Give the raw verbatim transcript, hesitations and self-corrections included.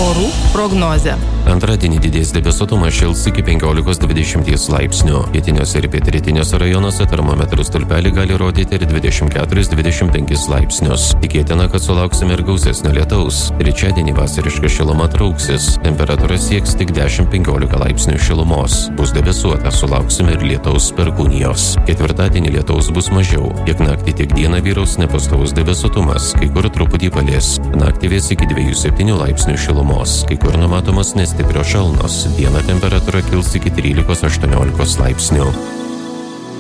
Orų prognozė. Antradienį didės debesuotumas, šils iki penkiolikos dvidešimties laipsnių. Pietiniuose ir pietrytiniuose rajonuose termometrų stulpelį gali rodyti ir dvidešimt keturis dvidešimt penkis laipsnius. Tikėtina, kad sulauksime ir gausesnio lietaus. Trečiadienį vasariška šiluma trauksis. Temperatūra sieks tik dešimt penkiolika laipsnių šilumos. Bus debesuota, sulauksime ir lietaus perkūnijos. Ketvirtadienį lietaus bus mažiau. Tiek naktį, tiek dieną vyraus nepastovus debesuotumas, kai kur truputį palis. Naktį vės iki dviejų septynių laipsnių šilumos. Kai kur numatomas nestiprios šalnos. Dieną temperatūra kils iki trylikos aštuoniolikos laipsnių.